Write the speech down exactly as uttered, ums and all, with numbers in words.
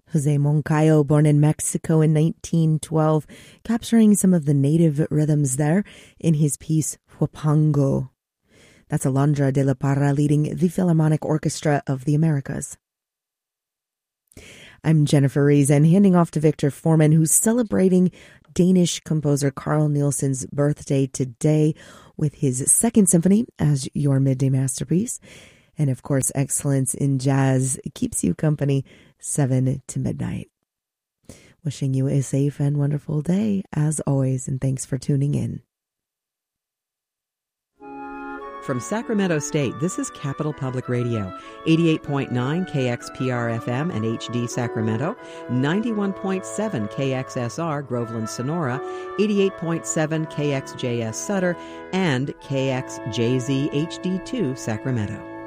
Jose Moncayo, born in Mexico in nineteen twelve, capturing some of the native rhythms there in his piece Huapango. That's Alondra de la Parra leading the Philharmonic Orchestra of the Americas. I'm Jennifer Reason, handing off to Victor Foreman, who's celebrating Danish composer Carl Nielsen's birthday today with his second symphony as your midday masterpiece. And of course, excellence in jazz keeps you company seven to midnight. Wishing you a safe and wonderful day, as always, and thanks for tuning in. From Sacramento State, this is Capital Public Radio, eighty-eight point nine K X P R F M and H D Sacramento, ninety-one point seven K X S R Groveland Sonora, eighty-eight point seven K X J S Sutter, and K X J Z H D two Sacramento.